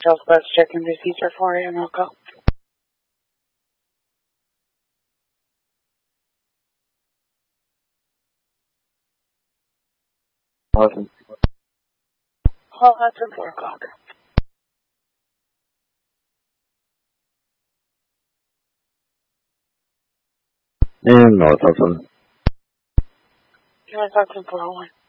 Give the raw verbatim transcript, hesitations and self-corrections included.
Charles Bus checking receipts are for you, and I'll go. Awesome. Call Hudson, four o'clock. And North Hudson. North Hudson, four oh one.